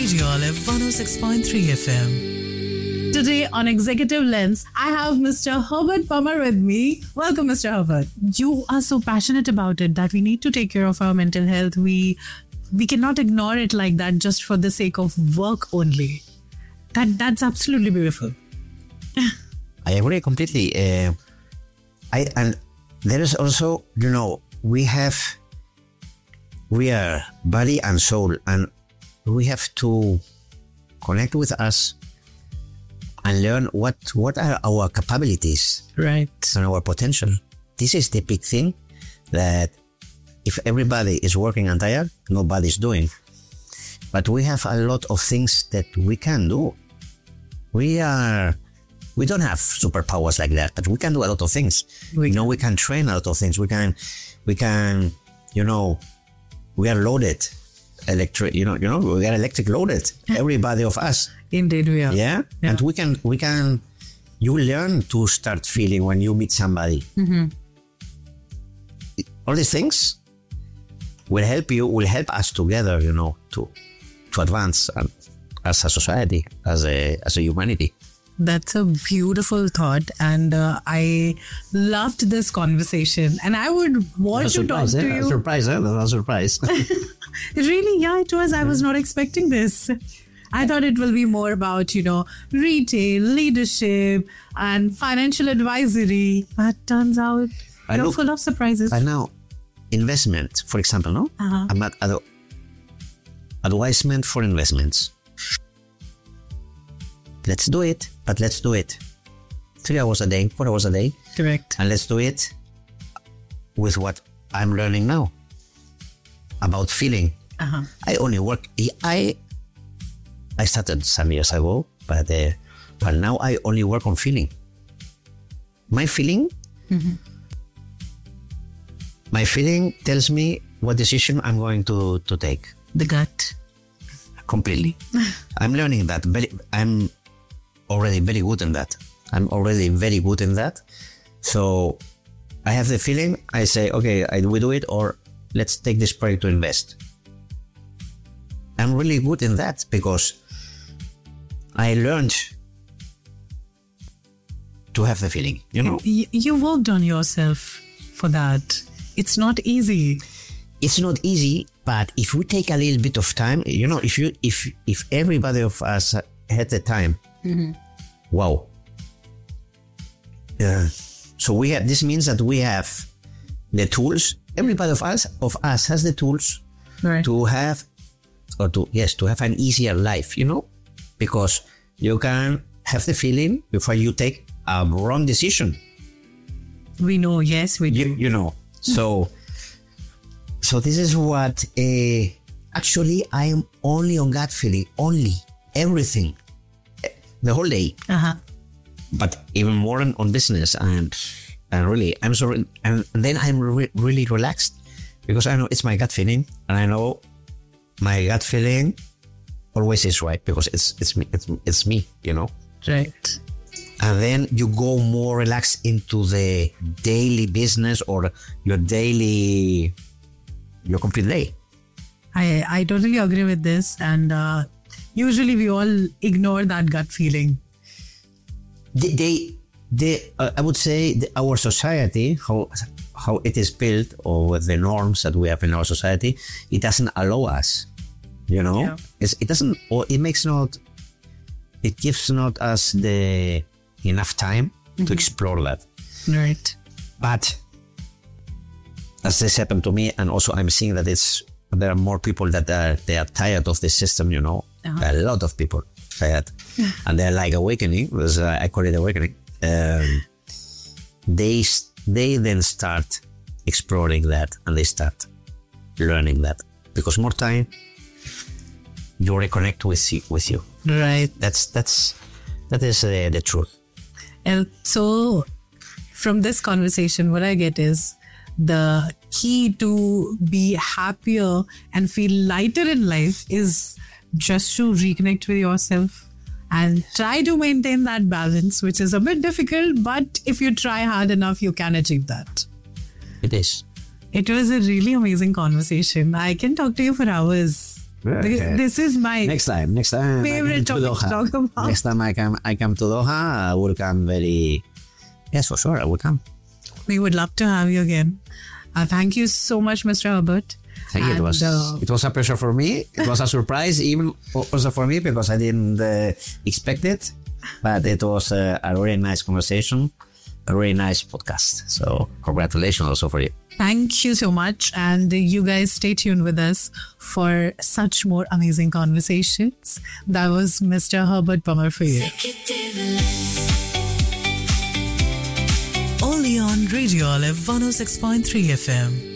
Radio Olive 106.3 FM. Today on Executive Lens, I have Mr. Herbert Palmer with me. Welcome, Mr. Herbert. You are so passionate about it that we need to take care of our mental health. We cannot ignore it like that just for the sake of work only. That's absolutely beautiful. I agree completely. And there is also, we are body and soul, and we have to connect with us and learn what are our capabilities, right, and our potential. This is the big thing, that if everybody is working and tired, nobody's doing. But we have a lot of things that we can do. We don't have superpowers like that, but we can do a lot of things. We can train a lot of things. We can, we are loaded, we are electric loaded. Everybody of us. Indeed, we are. Yeah, and we can. You learn to start feeling when you meet somebody. Mm-hmm. All these things will help us together, to advance as a society, as a humanity. That's a beautiful thought, and I loved this conversation. And I would want to talk to you. A surprise, That's a surprise. Really, yeah, it was. I was not expecting this. I thought it will be more about, retail, leadership, and financial advisory. But turns out you're full of surprises. I know. Investment, for example, no? Uh-huh. I'm not advisement for investments. Let's do it, but let's do it 3 hours a day, 4 hours a day. Correct. And let's do it with what I'm learning now about feeling. Uh-huh. I started some years ago, but now I only work on feeling. My feeling, mm-hmm. my feeling tells me what decision I'm going to take. The gut. Completely. I'm learning that. I'm already very good in that. So I have the feeling, I say, okay, we do it, or let's take this project to invest. I'm really good in that because I learned to have the feeling, You worked on yourself for that. It's not easy. It's not easy, but if we take a little bit of time, if everybody of us had the time, mm-hmm. wow. So this means that we have the tools. Everybody of us has the tools, right, to have an easier life, because you can have the feeling before you take a wrong decision. We know, yes, we do. So this is what, actually I am only on gut feeling, only, everything, the whole day. Uh-huh. But even more on business, and really, I'm sorry, and then I'm really relaxed because I know it's my gut feeling, and I know my gut feeling always is right because it's me, Right. And then you go more relaxed into the daily business or your complete day. I totally agree with this, and usually we all ignore that gut feeling. I would say our society, how it is built, or with the norms that we have in our society, it doesn't allow us, Yeah. It doesn't, or it gives not us the enough time mm-hmm. to explore that. Right. But as this happened to me, and also I'm seeing that there are more people that they are tired of the system, Uh-huh. A lot of people tired, and they're like awakening. I call it awakening. They then start exploring that, and they start learning that, because more time you reconnect with you. Right. That is the truth. And so from this conversation, what I get is the key to be happier and feel lighter in life is just to reconnect with yourself and try to maintain that balance, which is a bit difficult, but if you try hard enough, you can achieve that. It is. It was a really amazing conversation. I can talk to you for hours. Okay. This is my Next time favorite I come to topic to Doha. talk about. Next time I come to Doha, I will come very. Yes, for sure, I will come. We would love to have you again. Thank you so much, Mr. Herbert. Thank you. It was a pleasure for me. It was a surprise, even also for me, because I didn't expect it. But it was a really nice conversation, a really nice podcast. So congratulations also for you. Thank you so much. And you guys stay tuned with us for such more amazing conversations. That was Mr. Herbert Bummer for you. Only on Radio Olive 106.3 FM.